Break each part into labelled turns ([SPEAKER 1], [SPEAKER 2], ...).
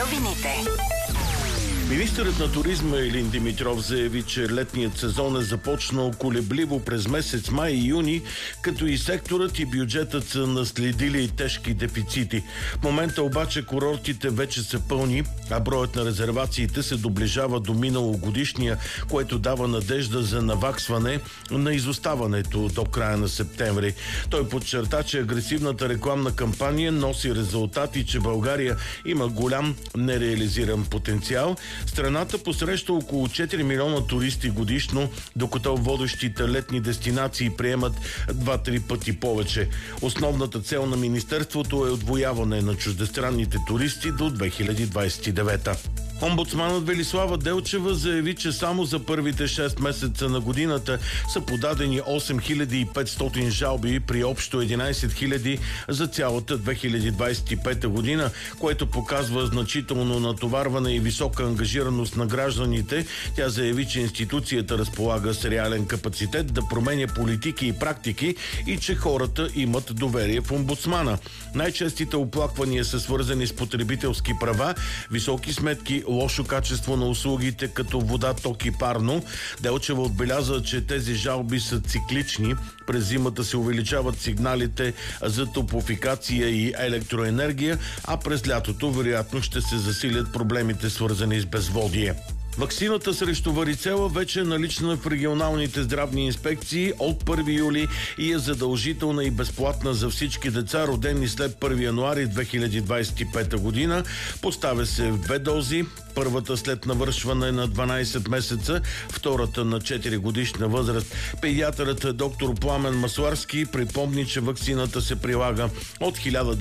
[SPEAKER 1] новините.
[SPEAKER 2] Министърът на туризма Илин Димитров заяви, че летният сезон е започнал колебливо през месец май и юни, като и секторът и бюджетът са наследили тежки дефицити. В момента обаче курортите вече са пълни, а броят на резервациите се доближава до миналогодишния, което дава надежда за наваксване на изоставането до края на септември. Той подчерта, че агресивната рекламна кампания носи резултати, че България има голям нереализиран потенциал. Страната посреща около 4 милиона туристи годишно, докато водещите летни дестинации приемат 2-3 пъти повече. Основната цел на министерството е удвояване на чуждестранните туристи до 2029. Омбудсманът Велислава Делчева заяви, че само за първите 6 месеца на годината са подадени 8500 жалби при общо 11 000 за цялата 2025 година, което показва значително натоварване и висока ангажираност на гражданите. Тя заяви, че институцията разполага с реален капацитет да променя политики и практики и че хората имат доверие в омбудсмана. Най-честите оплаквания са свързани с потребителски права, високи сметки, лошо качество на услугите като вода, ток и парно. Делчева отбеляза, че тези жалби са циклични. През зимата се увеличават сигналите за топлофикация и електроенергия, а през лятото вероятно ще се засилят проблемите, свързани с безводие. Ваксината срещу варицела вече е налична в регионалните здравни инспекции от 1 юли и е задължителна и безплатна за всички деца, родени след 1 януари 2025 година. Поставя се в 2 дози. Първата след навършване на 12 месеца, втората на 4 годишна възраст. Педиатърът доктор Пламен Масларски припомни, че ваксината се прилага от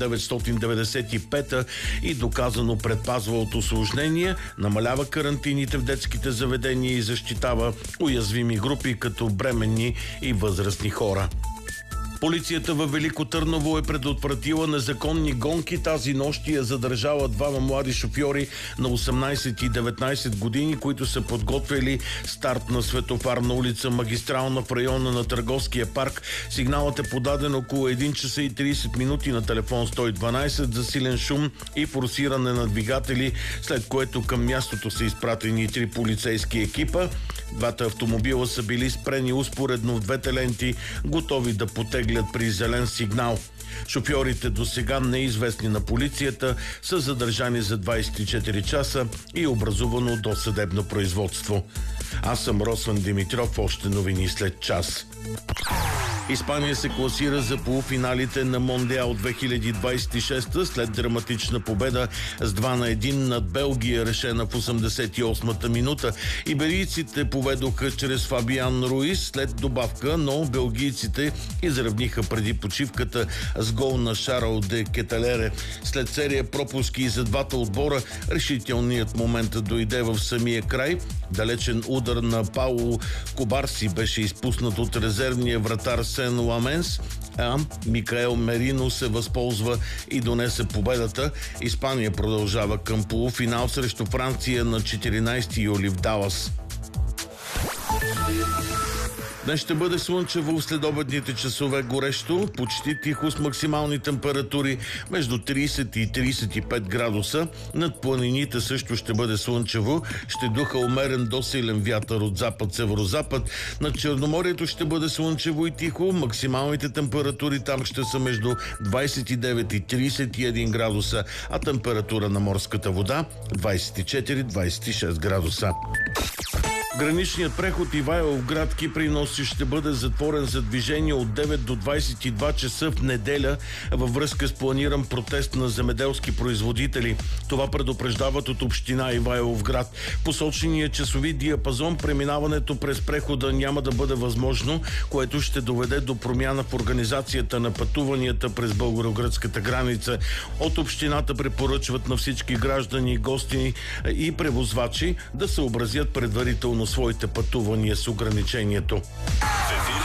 [SPEAKER 2] 1995 и доказано предпазва от усложнения, намалява карантините в детските заведения и защитава уязвими групи като бременни и възрастни хора. Полицията във Велико Търново е предотвратила незаконни гонки. Тази нощ е задържала 2 млади шофьори на 18 и 19 години, които са подготвили старт на светофарна улица Магистрална в района на Търговския парк. Сигналът е подаден около 1 часа и 30 минути на телефон 112 за силен шум и форсиране на двигатели, след което към мястото са изпратени 3 полицейски екипа. Двата автомобила са били спрени успоредно в двете ленти, готови да потеглят при зелен сигнал. Шофьорите, досега неизвестни на полицията, са задържани за 24 часа и образувано досъдебно производство. Аз съм Росман Димитров, още новини след час. Испания се класира за полуфиналите на Мондиал 2026 след драматична победа с 2-1 над Белгия, решена в 88-та минута. Иберийците поведоха чрез Фабиан Руис след добавка, но белгийците изравниха преди почивката с гол на Шарл де Кеталере. След серия пропуски за двата отбора, решителният момент дойде в самия край. Далечен удар на Пауло Кобарси беше изпуснат от резервния вратар Сен Ламенс, а Микаел Мерино се възползва и донесе победата. Испания продължава към полуфинал срещу Франция на 14 юли в Далас. Днес ще бъде слънчево, в следобедните часове горещо, почти тихо с максимални температури между 30 и 35 градуса. Над планините също ще бъде слънчево, ще духа умерен до силен вятър от запад-северозапад. Над Черноморието ще бъде слънчево и тихо, максималните температури там ще са между 29 и 31 градуса, а температура на морската вода 24-26 градуса. Граничният преход Ивайловград Киприноси ще бъде затворен за движение от 9 до 22 часа в неделя във връзка с планиран протест на земеделски производители. Това предупреждават от община Ивайловград. Посочения часови диапазон преминаването през прехода няма да бъде възможно, което ще доведе до промяна в организацията на пътуванията през българо-гръцката граница. От общината препоръчват на всички граждани, гости и превозвачи да съобразят предварително своите пътувания с ограничението.